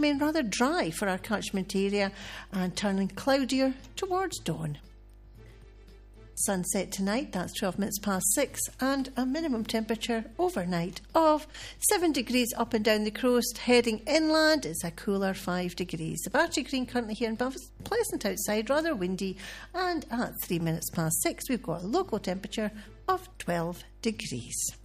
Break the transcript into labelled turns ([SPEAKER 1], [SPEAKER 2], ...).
[SPEAKER 1] remain rather dry for our catchment area and turning cloudier towards dawn. Sunset tonight, that's 12 minutes past 6, and a minimum temperature overnight of 7 degrees up and down the coast. Heading inland, it's a cooler 5 degrees. The Battery Green currently here in Belfast, pleasant outside, rather windy, and at 3 minutes past 6 we've got a local temperature of 12 degrees.